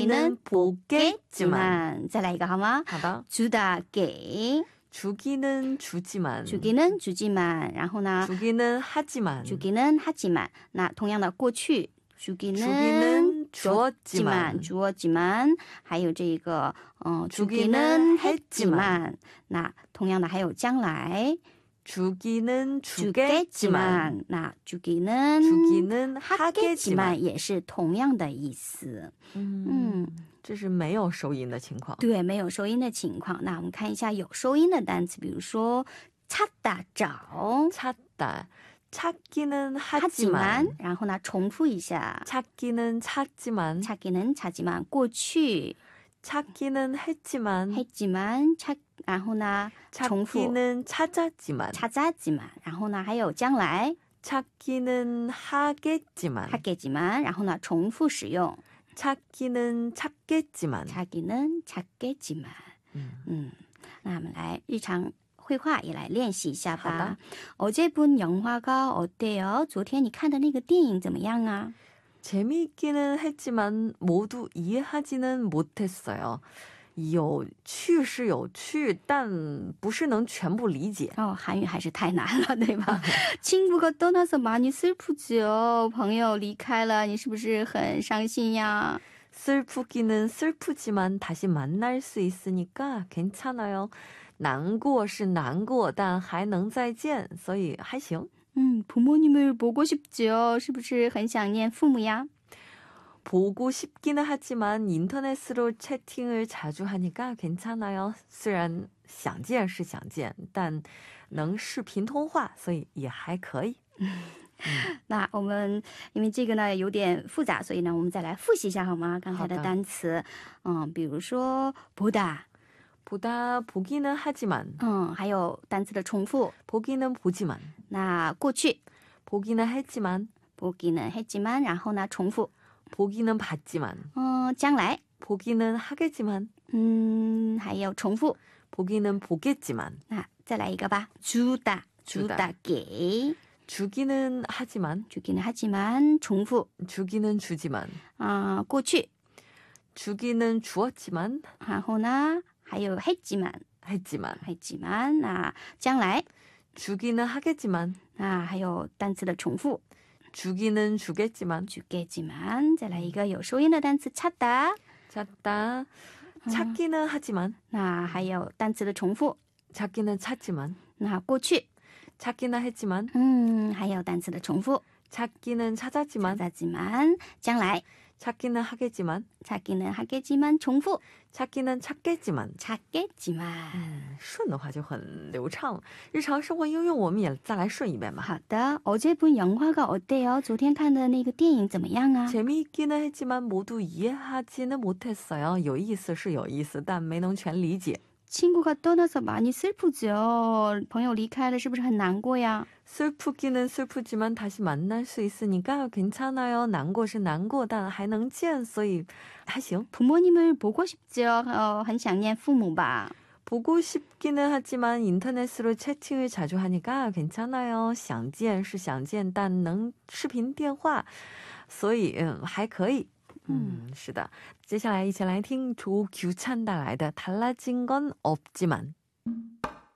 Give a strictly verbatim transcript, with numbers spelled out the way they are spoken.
주기는 보겠지만. 再来一个好吗？ 好的， 주다 给 주기는 주지만. 주기는 주지만 然后呢 주기는 하지만. 주기는 하지만 那同样的过去 주기는, 주기는 주었지만. 주었지만 还有这个 어, 주기는 주기는 했지만. 했지만 那同样的还有将来 주기는 주겠지만. 주겠지만 那 주기는 주기는 하겠지만 하겠지만. 也是同样的意思。 嗯，这是没有收音的情况。 对，没有收音的情况。那我们看一下有收音的单词，比如说 찾다 找 찾다. 찾기는 하지만 하지만. 然后呢重复一下 찾기는 찾지만. 찾기는 찾지만 过去 찾기는 했지만. 했지만 찾然后呢重复 찾기는 찾았지만. 찾았지만 然后呢还有将来 찾기는 하겠지만. 하겠지만 然后呢重复使用 찾기는 찾겠지만. 찾기는 찾겠지만 嗯那我们来日常绘画也来练习一下吧。어제 본 영화가 어때요? 昨天你看的那个电影怎么样啊？ 재미있기는 했지만 모두 이해하지는 못했어요. 有趣是有趣，但不是能全部理解。 어, 한유 还是太难了，对吧？ 친구가 떠나서 많이 슬프지요. 朋友离开了，你是不是很伤心呀？ 슬프기는 슬프지만 다시 만날 수 있으니까 괜찮아요. 难过是难过，但还能再见，所以还行。 음, 부모님을 보고 싶지요. 是不是很想念父母呀？ 보고 싶기는 하지만 인터넷으로 채팅을 자주 하니까 괜찮아요. 虽然想见是想见，但能视频通话，所以也还可以。 那我们因为这个呢有点复杂，所以呢我们再来复习一下好吗？刚才的单词，嗯，比如说 보다 보다 보기는 하지만. 嗯，还有单词的重复 보기는 보지만. 那过去 보기는 했지만. 보기는 했지만 然后呢重复 보기는 봤지만. 嗯，将来 보기는 하겠지만. 嗯，还有重复 보기는 보겠지만. 那再来一个吧 주다 주다 给 주기는 하지만. 주기는 하지만重复 주기는 주지만. 啊，过去 주기는 주었지만. 然后呢还有 했지만 했지만. 했지만 那将来 주기는 하겠지만. 那还有单词的重复 주기는 주겠지만. 주겠지만 再来一个有收音的单词 찾다 찾다. 찾기는 하지만. 那还有单词的重复 찾기는 찾지만. 那过去 찾기는 했지만. 嗯还有单词的重复 찾기는 찾았지만. 찾았지만 将来 찾기는 하겠지만. 찾기는 하겠지만 重复 찾기는 찾겠지만. 찾겠지만 顺的话就很流畅。日常生活应用我们也再来顺一遍吧。 好的 어제 본 영화가 어때요? 昨天看的那个电影怎么样啊？ 재미있기는 했지만 모두 이해하지는 못했어요. 有意思是有意思，但没能全理解。 친구가 떠나서 많이 슬프죠. 朋友离开了是不是很难过呀？ 슬프기는 슬프지만 다시 만날 수 있으니까 괜찮아요. 难过是难过，但还能见，所以还行。 부모님을 보고 싶죠. 어, 很想念父母吧。 보고 싶기는 하지만 인터넷으로 채팅을 자주 하니까 괜찮아요. 想见是想见，但能视频电话，所以嗯还可以。 嗯，是的。接下来一起来听조규찬带来的달라진 건 없지만。